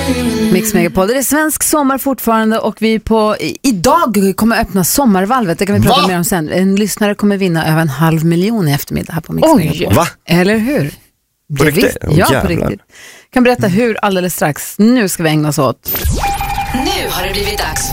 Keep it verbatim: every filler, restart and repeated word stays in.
Mix Megapol, det är svensk sommar fortfarande och vi på i, idag kommer öppna sommarvalvet. Det kan vi prata Va? mer om sen. En lyssnare kommer vinna över en halv miljon i eftermiddag här på Mix Oj. Megapol. Va? Eller hur? På riktigt? Ja, Jävlar. på riktigt. Kan berätta hur alldeles strax. Nu ska vi ägna oss åt. Nu har det blivit dags